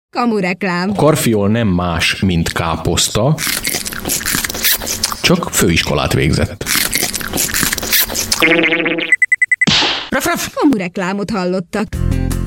Kamureklám. Karfiol nem más, mint káposzta, csak főiskolát végzett. Raf, raf! Kamureklámot hallottak.